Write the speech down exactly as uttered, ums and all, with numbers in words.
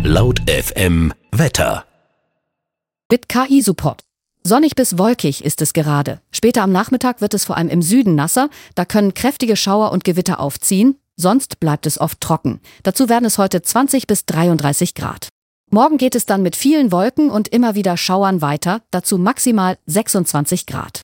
Laut F M Wetter. Mit K I-Support. Sonnig bis wolkig ist es gerade. Später am Nachmittag wird es vor allem im Süden nasser. Da können kräftige Schauer und Gewitter aufziehen. Sonst bleibt es oft trocken. Dazu werden es heute zwanzig bis dreiunddreißig Grad. Morgen geht es dann mit vielen Wolken und immer wieder Schauern weiter. Dazu maximal sechsundzwanzig Grad.